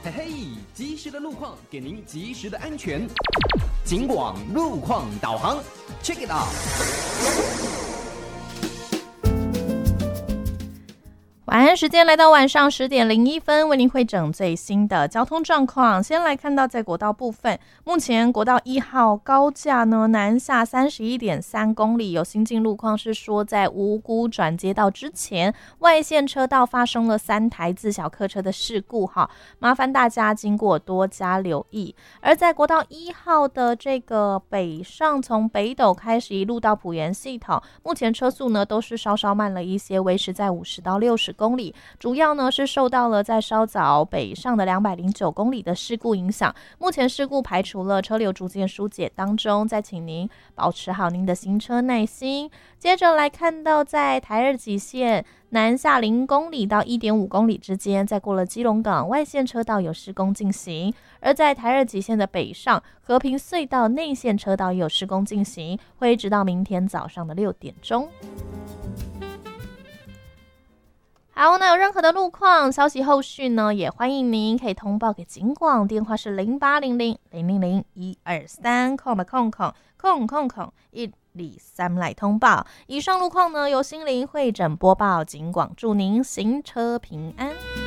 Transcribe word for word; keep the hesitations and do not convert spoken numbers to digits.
嘿嘿，及时的路况给您及时的安全。警广路况导航 ，check it out。 晚安时间来到晚上十点零一分，为您汇整最新的交通状况。先来看到在国道部分，目前国道一号高架呢南下三十一点三公里，有新进路况是说在五股转接道之前外线车道发生了三台自小客车的事故哈，麻烦大家经过多加留意。而在国道一号的这个北上，从北斗开始一路到埔盐系统，目前车速呢都是稍稍慢了一些，维持在五十到六十公里，主要呢是受到了在稍早北上的两百零九公里的事故影响。目前事故排除了，车流逐渐疏解当中，再请您保持好您的行车耐心。接着来看到在台二极线南下零公里到一点五公里之间，在过了基隆港外线车道有施工进行，而在台二极线的北上和平隧道内线车道也有施工进行，会一直到明天早上的六点钟。好，那有任何的路况消息后续呢，也欢迎您可以通报给警广，电话是零八零零零零零一二三空的空空空空空一二三来通报。以上路况呢由心灵会诊播报，警广祝您行车平安。